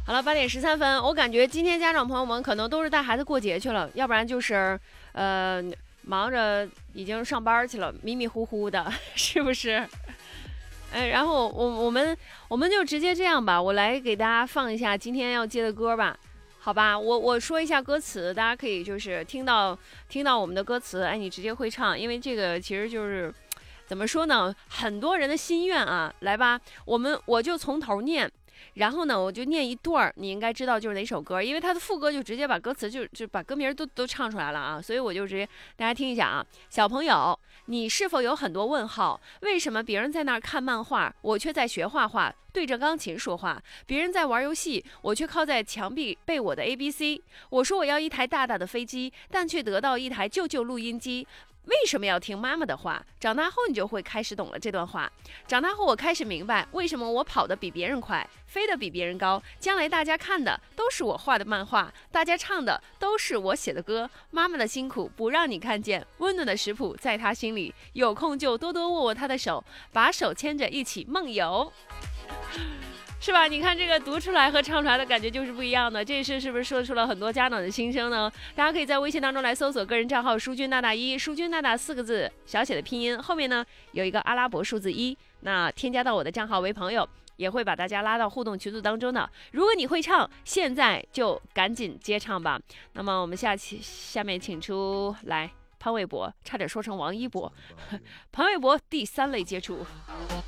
好了，8点13分，我感觉今天家长朋友们可能都是带孩子过节去了，要不然就是忙着已经上班去了，迷迷糊糊的，是不是？然后我们就直接这样吧，我来给大家放一下今天要接的歌吧。好吧，我说一下歌词，大家可以就是听到我们的歌词，哎，你直接会唱，因为这个其实就是怎么说呢，很多人的心愿啊，来吧，我就从头念。然后呢，我就念一段儿，你应该知道就是哪首歌，因为它的副歌就直接把歌词就把歌名都唱出来了啊，所以我就直接大家听一下啊。小朋友，你是否有很多问号？为什么别人在那儿看漫画，我却在学画画，对着钢琴说话？别人在玩游戏，我却靠在墙壁背我的 ABC。我说我要一台大大的飞机，但却得到一台旧旧录音机。为什么要听妈妈的话？长大后你就会开始懂了这段话。长大后我开始明白，为什么我跑得比别人快，飞得比别人高。将来大家看的都是我画的漫画，大家唱的都是我写的歌。妈妈的辛苦不让你看见，温暖的食谱在她心里。有空就多多握握她的手，把手牵着一起梦游。是吧？你看这个读出来和唱出来的感觉就是不一样的，这是不是说出了很多家长的心声呢？大家可以在微信当中来搜索个人账号舒君大大1，舒君大大4个字小写的拼音，后面呢有一个阿拉伯数字1，那添加到我的账号为朋友，也会把大家拉到互动群组当中的。如果你会唱，现在就赶紧接唱吧。那么我们下面请出来潘玮柏，差点说成王一博，潘玮柏第3类接触。